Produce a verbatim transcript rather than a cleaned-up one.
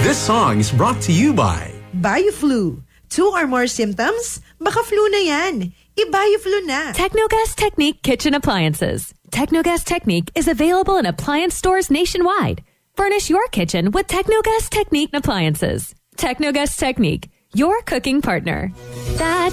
This song is brought to you by BioFlu. Two or more symptoms? Baka flu na yan. I-BioFlu na. Technogas Technique Kitchen Appliances. Technogas Technique is available in appliance stores nationwide. Furnish your kitchen with Technogas Technique appliances. Technogas Technique, your cooking partner. That